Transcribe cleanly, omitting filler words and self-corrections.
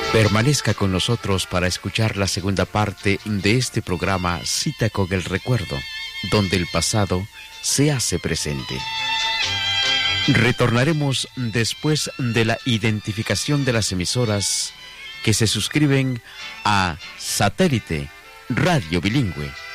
Permanezca con nosotros para escuchar la segunda parte de este programa Cita con el Recuerdo, donde el pasado se hace presente. Retornaremos después de la identificación de las emisoras que se suscriben a Satélite Radio Bilingüe.